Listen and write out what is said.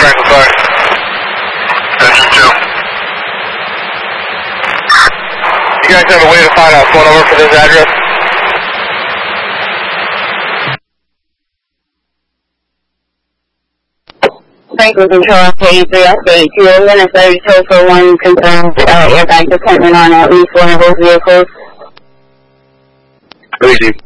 Franklin Fire. Engine 2. You guys have a way to find a phone number for this address? Franklin Control, K3 update. 2 minutes 32 for one confirmed airbag deployment on at least one of those vehicles. Easy.